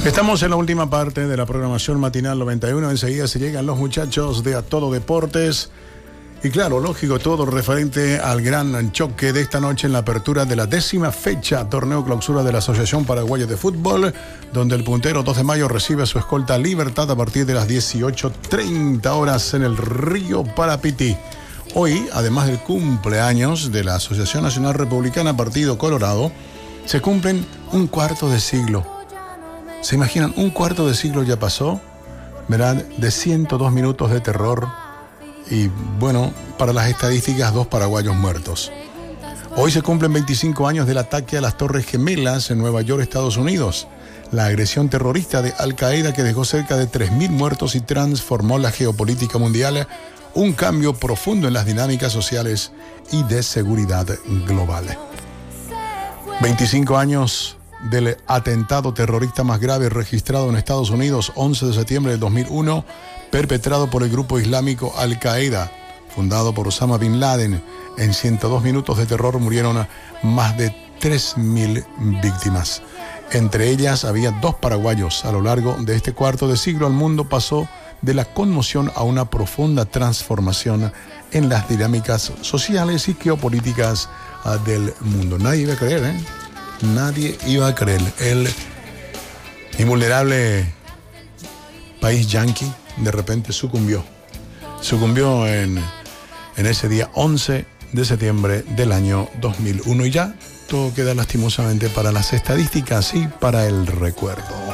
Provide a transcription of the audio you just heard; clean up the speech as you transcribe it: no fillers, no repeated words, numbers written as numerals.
Estamos en la última parte de la programación matinal 91. Enseguida se llegan los muchachos de A Todo Deportes. Y claro, lógico, todo referente al gran choque de esta noche en la apertura de la 10ª fecha, torneo clausura de la Asociación Paraguaya de Fútbol, donde el puntero 2 de mayo recibe a su escolta Libertad a partir de las 18:30 horas en el Río Parapití. Hoy, además del cumpleaños de la Asociación Nacional Republicana Partido Colorado, se cumplen un cuarto de siglo. ¿Se imaginan? Un cuarto de siglo ya pasó, verán, de 102 minutos de terror y, bueno, para las estadísticas, 2 paraguayos muertos. Hoy se cumplen 25 años del ataque a las Torres Gemelas en Nueva York, Estados Unidos. La agresión terrorista de Al-Qaeda que dejó cerca de 3.000 muertos y transformó la geopolítica mundial, un cambio profundo en las dinámicas sociales y de seguridad global. 25 años del atentado terrorista más grave registrado en Estados Unidos, 11 de septiembre de 2001, perpetrado por el grupo islámico Al-Qaeda, fundado por Osama Bin Laden. En 102 minutos de terror murieron más de 3.000 víctimas. Entre ellas había 2 paraguayos. A lo largo de este cuarto de siglo, el mundo pasó de la conmoción a una profunda transformación en las dinámicas sociales y geopolíticas del mundo. Nadie iba a creer, ¿eh? Nadie iba a creer. El invulnerable país yanqui de repente sucumbió en ese día 11 de septiembre del año 2001 y ya todo queda lastimosamente para las estadísticas y para el recuerdo.